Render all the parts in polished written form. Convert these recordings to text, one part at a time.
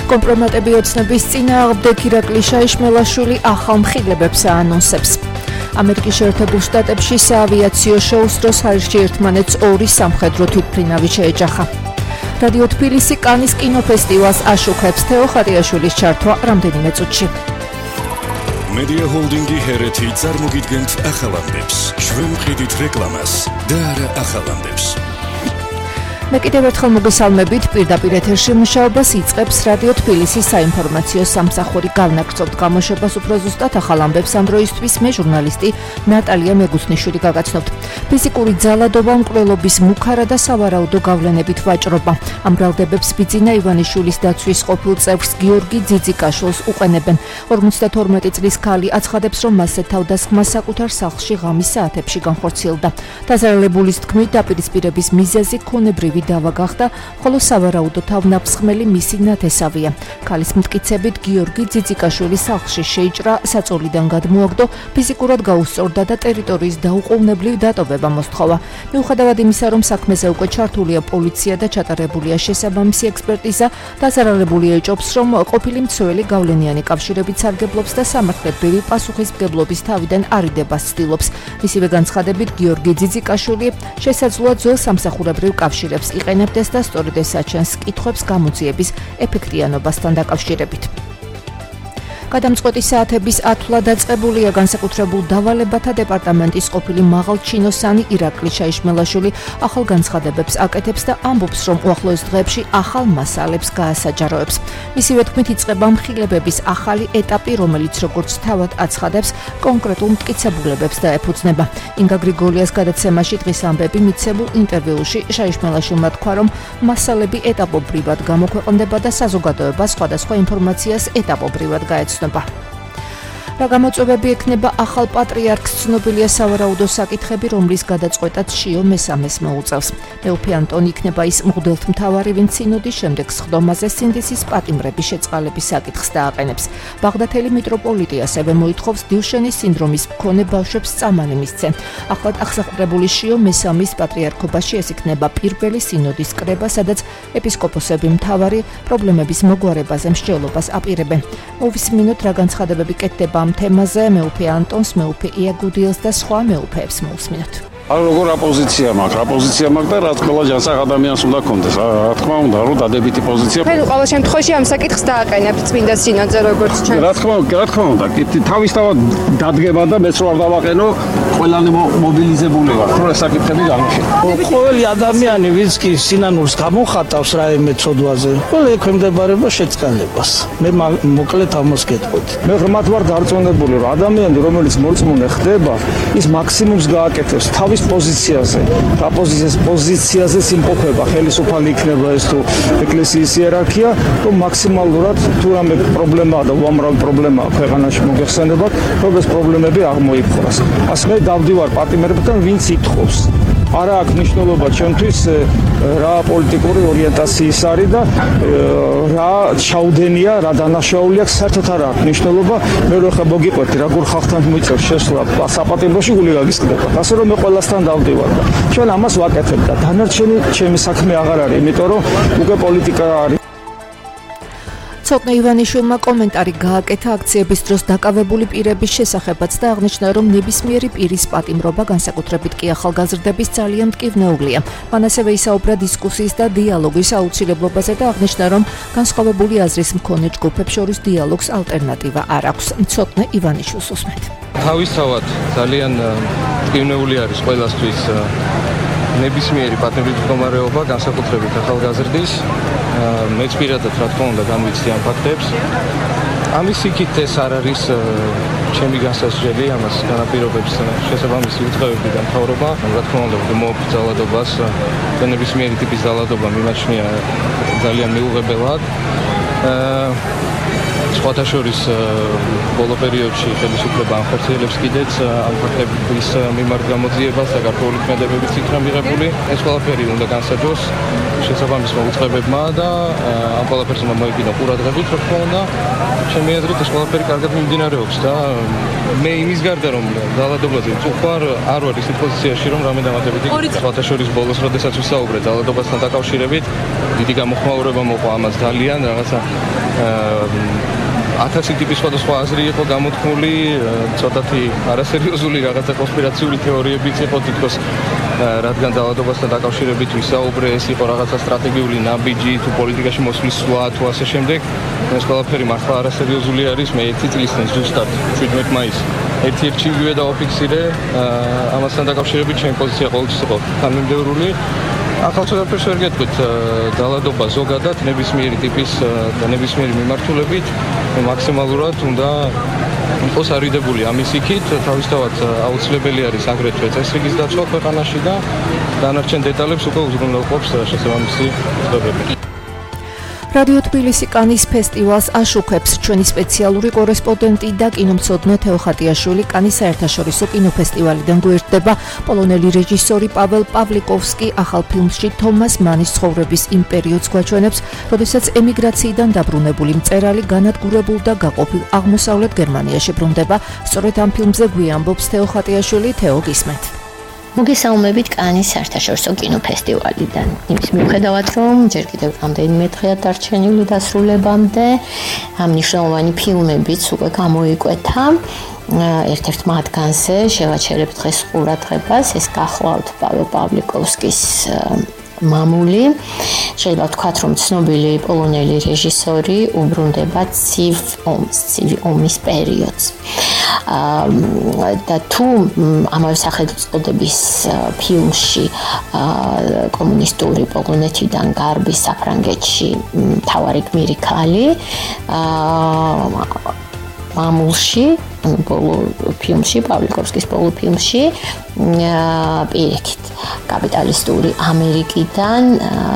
კომპრომატები ოცნების წინააღმდეგ ირაკლი შაიშმელაშვილი ახალ მხილებებს აანონსებს. ამერიკის შეერთებულ შტატებში საავიაციო შოუს დროს ჰაერში ერთმანეთს ორი სამხედრო თვითმფრინავი შეეჯახა. რადიო თბილისი კანის კინოფესტივალს აშუქებს თეო ხარიაშვილის ჩართვა რამდენიმე წუთში. Media Holding-ი ჰერეთი წარმოგიდგენთ ახალამდებს. ჩვენ ვყიდით რეკლამას და არა ახალამდებს. მე კიდევ ერთხელ მოგესალმებით, პირდაპირ ეთერში მუშაობას იწყებს რადიო თბილისის საინფორმაციო სამსახური. გავნაგრძობთ გამოშვებას უფრო ზუსტად ახალ ამბებს ამ დროისთვის მე ჟურნალისტი ნატალია მეგუსნიშვილი გაგაცნობთ. ფიზიკური ძალადობა, მკვლელობის მუქარა და სავარაუდო გავლენებით ვაჭრობა. ამ ბრალდებებს ბიძინა ივანიშვილის დაცვის ყოფილ წევრს გიორგი ძიძიკაშვილს უყენებენ. 52 წლის ქალი აცხადებს, რომ მასზე თავდასხმა საკუთარ სახლში ღამის საათებში განხორციელდა. დაზარალებულის თქმით, დაპირისპირების მიზეზი ქონებრივი დავა გახდა, ხოლო სავარაუდო თავნაფსხმელი მისი ნათესავია. ქალის მტკიცებით, გიორგი ძიძიკაშვილი სახლში შეიჭრა, საწოლიდან გადმოაგდო, ფიზიკურად გაუსწორდა და ტერიტორიის დაუყოვნებლივ დატოვება მოსთხოვა. მიუხედავად იმისა, რომ საქმეზე უკვე ჩართულია პოლიცია და ჩატარებულია შესაბამისი ექსპერტიზა, დაზარალებული ეჭობს, რომ ყოფილი მცველი გავლენიანი კავშირებით სარგებლობს და სამართლებრივი პასუხისმგებლობის თავიდან არიდებას ცდილობს. მისივე განცხადებით, გიორგი ძიძიკაშვილი შესაძლოა ძველ სამსახურებრივ კავშირებს იყენებდეს და სწორედ ეს აჩენს კითხვებს გამოძიების ეფექტიანობასთან დაკავშირებით. გადამწყვეტი საათების ათვლა დაწყებულია. განსაკუთრებულ დავალებათა დეპარტამენტის ყოფილი მაღალჩინოსანი ირაკლი შაიშმელაშვილი ახალ განცხადებებს აკეთებს და ამბობს, რომ უახლოეს დღეებში ახალ მასალებს გაასაჯაროებს. მისივე თქმით, იწყება მხილებების ახალი ეტაპი, რომელიც როგორც თავად აცხადებს, კონკრეტულ მტკიცებულებებს დაეფუძნება. ინგა გრიგოლიას გადაცემაში დღის ამბები მიცემულ ინტერვიუში შაიშმელაშვილმა თქვა, რომ მასალები ეტაპობრივად გამოქვეყნდება და საზოგადოება სხვადასხვა ინფორმაციას ეტაპობრივად გაეცნობა. რა გამოწვევები ექნება ახალ პატრიარქს, ცნობილია სავარაუდო საკითხები, რომლის გადაწყვეტად შიო მესამეს მოუწევს. მეუფე ანტონი იქნება ის მღვდელმთავარი, ვინც სინოდის შემდეგ სხდომაზე სინდისის პატიმრების შეწყალების საკითხს დააყენებს. ბაღდათელი მიტროპოლიტი ასევე მოითხოვს დილშენის სინდრომის მქონე ბავშვებს წამალი მისცენ. ახლად აღსაყრდებული შიო მესამის პატრიარქობაში ეს იქნება პირველი სინოდის კრება, სადაც ეპისკოპოსები მთავარი პრობლემების მოგვარებაზე მსჯელობას აპირებენ. მოვისმინოთ, რა განცხადებები კეთდება ამ თემაზე, მეუფე ანტონს, მეუფე იაგუდიელს და სხვა მეუფეებს მოვისმინოთ. როგორ აპოზიცია მაქვს და რაც ყველა ჯანსაღ ადამიანს უნდა კონდეს. რა თქმა უნდა, რომ დადებითი პოზიცია. მე ყოველ შემთხვევაში ამ საკითხს დააყენებ წმინდა სინოდზე როგორც ჩანს. რა თქმა უნდა, თავისთავად დადგება და მეც რო არ დავაყენო, ყველანი მობილიზებული ვარ. რომ ეს საკითხები გამოშეკო. ყოველი ადამიანი, ვინც კი სინანულს გამოხატავს რაიმე ცოდვაზე, ყველა ექვემდებარება შეწყალებას. მე მოკლედ ამას გეტყვით. მე ღრმად ვარ დარწმუნებული, რომ ადამიანი, რომელიც მოწმუნე ხდება, ის მაქსიმუმს გააკეთებს თავის პოზიციაზე. რა პოზიციაზე იმყოფება, ხელისუფალი იქნება ეს თუ ეკლესიის იერარქია, რომ მაქსიმალურად თუ რამე პრობლემაა და უამრავი პრობლემაა ქვეყანაში მოგეხსენებათ, რომ ეს პრობლემები აღმოიფხვრას. ასე მე დავდივარ პატიმრებთან, ვინც ითხოვს. არა აქვს მნიშვნელობა ჩემთვის რა პოლიტიკური ორიენტაციის არის და რა ჩაუდენია, რა დანაშაული აქვს, საერთოდ არ აქვს მნიშვნელობა. მე რო ხა მოგიყვეთი, როგორ ხალხთან მოიწევს შესვლა საპატიმროში, გული გაგისკდება. ასე რომ მე ყველასთან დავდივარ და ჩვენ ამას ვაკეთებ და დანარჩენი ჩემი საქმე აღარ არის, იმიტომ რომ უკვე პოლიტიკა არის. ცოტნე ივანიშვილმა კომენტარი გააკეთა აქციების დროს დაკავებული პირების შესახებაც და აღნიშნა, რომ ნებისმიერი პირის პატიმრობა, განსაკუთრებით კი ახალგაზრდების ძალიან მტკივნეულია. მან ასევე ისაუბრა დისკუსიის და დიალოგის აუცილებლობაზე და აღნიშნა, რომ განსხვავებული აზრის მქონე ჯგუფებს შორის დიალოგს ალტერნატივა არ აქვს. ცოტნე ივანიშვილს უსმენთ. თავისთავად ძალიან მტკივნეული არის ყველასთვის ნებისმიერი პატიმრობის მდგომარეობა, განსაკუთრებით ახალგაზრდის. მეც პირადად რა თქმა უნდა გამვიცდი ამ ფაქტებს. ამის იქით ეს არ არის ჩემი განსაზღვრელი, ამას განაპირობებს შესაბამისი უწყებები და მთავრობა. რა თქმა უნდა, მოუწევს ძალადობას და ნებისმიერი ტიპის ძალადობა მიმაჩნია ძალიან მიუღებელად. სხვათა შორის ბოლო პერიოდში ხელისუფლება ახორციელებს კიდეც ამ ფაქტების მიმართ გამოძიებას და გარკვეული ქმედებებიც იქნა მიღებული. ეს ყველაფერი უნდა განსაჯოს შესაბამის მოუწყებებმა და ამ ყველაფერს უნდა მოიგინო ყურადღებით, რა თქმა უნდა. ჩემი აზრით ეს ყველაფერი კარგად მიმდინარეობს და მე იმის გარდა რომ ძალადობაზე წუხარ არ ვარ ისეთ პოზიციაში რომ რამე დამატებითი სხვათა შორის ბოლოს როდესაც ვისაუბრე ძალადობასთან დაკავშირებით დიდი გამოხმაურება მოყვა ამას ძალიან რაღაცა 1000 ტიპის სხვადასხვა აზრი იყო გამოთქმული, ცოტათი არასერიოზული რაღაცა კონსპირაციული თეორიებიც იყო თითქოს რადგან ძალადობასთან დაკავშირებით ვისაუბრე, ეს იყო რაღაცა სტრატეგიული ნაბიჯი თუ პოლიტიკაში მოსვლის სვლა თუ ასე შემდეგ. ეს ყველაფერი მართლა არასერიოზული არის. მე 1 წლის წინ ზუსტად 17 მაისს ერთ-ერთი ივიდე დააფიქსირე ამასთან დაკავშირებით ჩემი პოზიცია ყოველთვის იყო თანმიმდევრული. ახალ ყველაფერს ვერ გეტყვით, ძალადობა ზოგადად ნებისმიერი ტიპის და ნებისმიერი მიმართულებით მაქსიმალურად უნდა იყოს არიდებული ამის იქით, თავისთავად აუცილებელი არის აგრეთვე წესრიგის დაცვა ქვეყანაში და დანარჩენ დეტალებს უკვე უზრუნველყოფს შესაბამისი ცნობები. რადიო თბილისი კანის ფესტივალს აშუქებს ჩვენი სპეციალური კორესპონდენტი და კინომცოდნე თეო ხატიაშვილი. კანის საერთაშორისო კინოფესტივალიდან გვერდება პოლონელი რეჟისორი პაվել პავლიკოვსკი ახალ ფილმში თომას მანის ცხოვრების იმ პერიოდს გვაჩვენებს, როდესაც ემიგრაციიდან დაბრუნებული მწერალი განადგურებულ და გაყოფილ აღმოსავლეთ გერმანიაში ბრუნდება. სწორედ ამ ფილმზე გვიამბობს თეო ხატიაშვილი. თეო, გისმენთ. მოგესალმებით კანის საერთაშორისო კინოფესტივალიდან. იმის მიუხედავად, რომ ჯერ კიდევ რამდენიმე დღეა დარჩენილი დასრულებამდე, ამ მნიშვნელოვანი ფილმებიც უკვე გამოიკვეთა. ერთ-ერთ მათგანზე შევაჩერებ დღეს ყურადღებას, ეს გახლავთ პაվել პავლიკოვსკის მამული. შეიძლება ვთქვათ, რომ ცნობილი პოლონელი რეჟისორი უბრუნდება ცივი ომის პერიოდს. და თუ ამავე სახელწოდების ფილმში კომუნისტური პოლონეთიდან გარბის საფრანგეთში მთავარი გმირი ქალი მამულში ბოლო ფილმში პავლიკოვსკის ბოლო ფილმში პირიქით კაპიტალისტური ამერიკიდან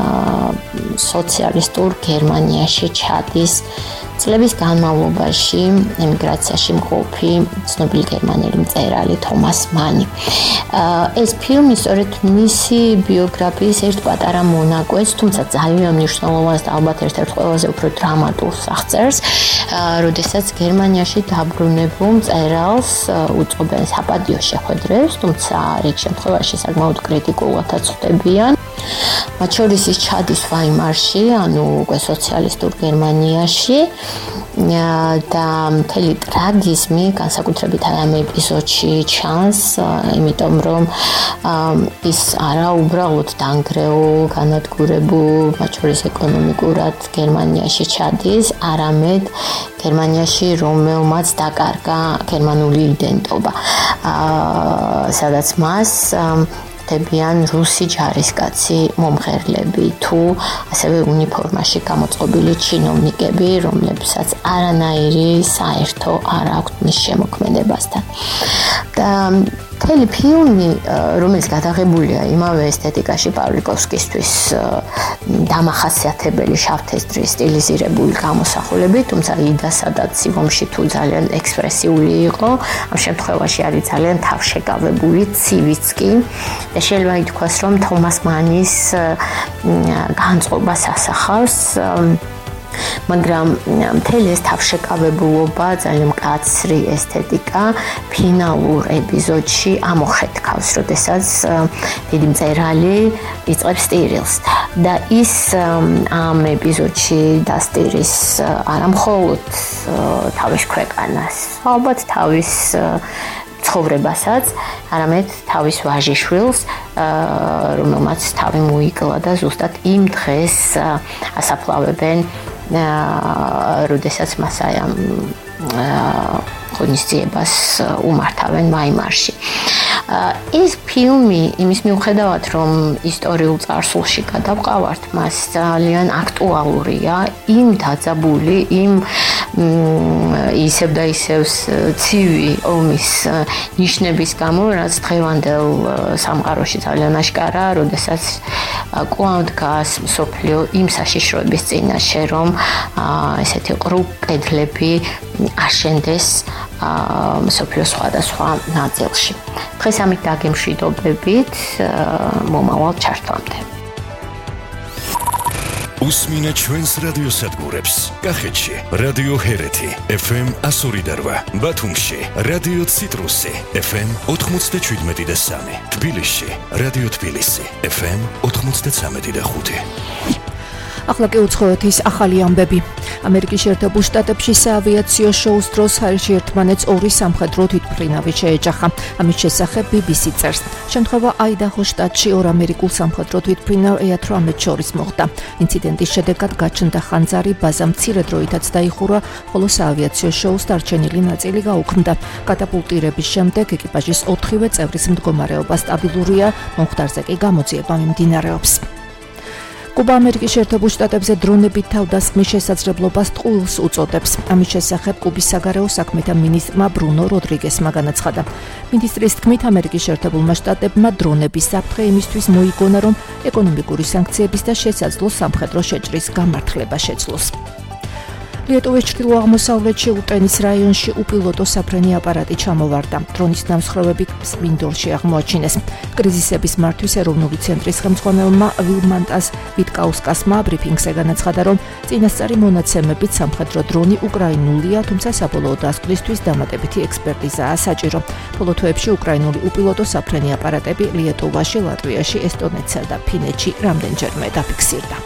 სოციალისტურ გერმანიაში ჩადის წლების განმავლობაში ემიგრაციაში მყოფი ცნობილი გერმანელი მწერალი თომას მანი. ეს ფილმი სწორედ მისი ბიოგრაფიის ერთ პატარა მონაკვეთს, თუმცა ძალიან მნიშვნელოვანს და ალბათ ერთ-ერთ ყველაზე უფრო დრამატულს აღწერს, როდესაც გერმანიაში დაბრუნებულ მწერალს უწყობენ საპატიო შეხვედრებს, თუმცა რიგ შემთხვევაში საკმაოდ კრიტიკულადაც ხვდებიან. მათ შორის ის ჩადის ვაიმარში, ანუ უკვე სოციალისტურ გერმანიაში და მთელი ტრაგიზმი განსაკუთრებით ამ ეპიზოდში ჩანს, იმიტომ რომ ის არა უბრალოდ დანგრეულ, განადგურებულ, მათ შორის ეკონომიკურად გერმანიაში ჩადის, არამედ გერმანიაში რომელმაც დაკარგა გერმანული იდენტობა, სადაც მას ხდებიან რუსი ჯარისკაცი მომღერლები თუ ასევე უნიფორმაში გამოწყობილი ჩინოვნიკები, რომლებსაც არანაირი საერთო არ აქვთ მის შემოქმედებასთან. და მთელი ფილმი, რომელიც გადაღებულია იმავე ესთეტიკაში პავლიკოვსკისთვის დამახასიათებელი შავთესტრის სტილიზირებული გამოსახულებით, თუმცა იდა სადაც სიღომში თუ ძალიან ექსპრესიული იყო, ამ შემთხვევაში არის ძალიან თავშეკავებული, ცივიც კი და შეიძლება ითქვას, რომ თომას მანის განწყობას ასახავს, მაგრამ მთელი ეს თავშეკავებულობა, ძალიან მკაცრი ესთეტიკა ფინალურ ეპიზოდში ამოხეთქავს, როდესაც დიდი მწერალი იწყებს სტირილს და ის ამ ეპიზოდში დასტირის არა მხოლოდ თავის ქვეყანას, ალბათ თავის ცხოვრებასაც, არამედ თავის ვაჟიშვილს, რომელმაც თავი მოიკლა და ზუსტად იმ დღეს ასაფლავებენ, როდესაც მას ღონისძიებას უმართავენ ვაიმარში. ეს ფილმი იმის მიუხედავად, რომ ისტორიულ წარსულში გადავყავართ, მას ძალიან აქტუალურია იმ დაძაბული, იმ ისევ და ისევ ცივი ომის ნიშნების გამო, რაც დღევანდელ სამყაროში ძალიან აშკარაა, როდესაც კვლავ დგას მსოფლიო იმ საშიშროების წინაშე, რომ ესეთი ყრუ კედლები აშენდეს მსოფლიოს სხვადასხვა ნაწილში. დღეს ამით დაგემშვიდობებით მომავალ ჩართვამდე. უსმინე ჩვენს რადიოსადგურებს. კახეთში რადიო ჰერეთი FM 102.8, ბათუმში რადიო ციტრუსი FM 97.3, თბილისში რადიო თბილისი FM 93.5. ახლა კი უცხოეთის ახალი ამბები. ამერიკის შეერთებულ შტატებში საავიაციო შოუს დროს ჰაერში ერთმანეთს ორი სამხედრო თვითმფრინავი შეეჯახა. ამის შესახებ BBC წერს. შემთხვევა აიდაჰოს შტატში ორ ამერიკულ სამხედრო თვითმფრინავ EA-18 შორის მოხდა. ინციდენტის შედეგად გაჩნდა ხანძარი, ბაზა მცირე დროითაც დაიხურა, ხოლო საავიაციო შოუს დარჩენილი ნაწილი გაუქმდა. კატაპულტირების შემდეგ ეკიპაჟის 4-ვე წევრის მდგომარეობა სტაბილურია, მომხდარზე კი გამოძიება მიმდინარეობს. კუბა ამერიკის შეერთებულ შტატებზე დრონებით თავდასხმის შესაძლებლობას ტყუილს უწოდებს. ამის შესახებ კუბის საგარეო საქმეთა მინისტრმა ბრუნო როდრიგესმა განაცხადა. მინისტრის თქმით, ამერიკის შეერთებულმა შტატებმა დრონების საფრთხე იმისთვის მოიგონა, რომ ეკონომიკური სანქციების და შესაძლო სამხედრო შეჭრის გამართლება შეძლოს. ლიეტუვის ჩრდილო-აღმოსავლეთში უტენის რაიონში უპილოტო საფრენი აპარატი ჩამოვარდა. დრონის დამსხვრევები მინდორში აღმოაჩინეს. კრიზისების მართვის ეროვნული ცენტრის ხელმძღვანელმა ვილმანტას ვიტკაუსკასმა ბრიფინგზე განაცხადა, რომ წინასწარი მონაცემებით სამხედრო დრონი უკრაინულია, თუმცა საბოლოო დასკვნისთვის დამატებითი ექსპერტიზაა საჭირო. ბოლო თვეებში უკრაინული უპილოტო საფრენი აპარატები ლიეტუვაში, ლატვიაში, ესტონეთსა და ფინეთში რამდენჯერმე დაფიქსირდა.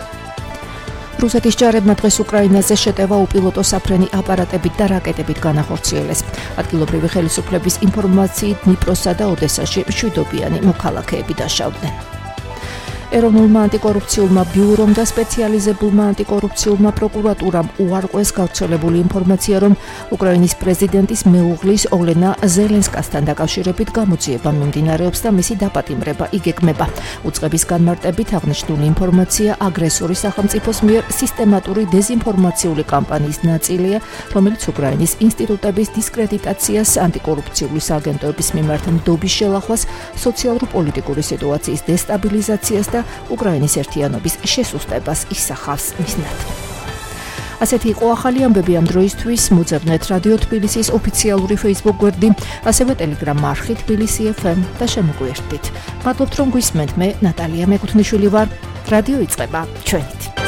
რუსეთის ჯარებმა დღეს უკრაინაზე შეტევა უპილოტო საფრენი აპარატებით და რაკეტებით განახორციელეს. ადგილობრივი ხელისუფლების ინფორმაციით დნიპროსა და ოდესაში მშვიდობიანი მოქალაქეები დაშავდნენ. ეროვნულმა ანტიკორუფციულმა ბიურომ და სპეციალიზებულმა ანტიკორუფციულმა პროკურატურამ უარყვეს გავრცელებული ინფორმაცია, რომ უკრაინის პრეზიდენტის მეუღლის ოლენა ზელენსკასთან დაკავშირებით გამოძიება მიმდინარეობს და მისი დაპატიმრება იგეგმება. უწყების განმარტებით აღნიშნული ინფორმაცია აგრესორის სახელმწიფოს მიერ სისტემატური დეზინფორმაციული კამპანიის ნაწილია, რომელიც უკრაინის ინსტიტუტების დისკრედიტაციას, ანტიკორუფციული სააგენტოების მიმართ ნდობის შელახვას, სოციალურ-პოლიტიკური სიტუაციის დესტაბილიზაციას და უკრაინის ერთიანობის შესუსტებას ისახავს მიზნად. ასეთი იყო ახალი ამბები ამ დროისთვის. მოძებნეთ რადიო თბილისის ოფიციალური Facebook გვერდი, ასევე Telegram არხი თბილისი FM და შემოგვიერთდით. მადლობთ რომ გვისმენთ. მე ნატალია მეკუთვნიშვილი ვარ. რადიო იწყება ჩვენით.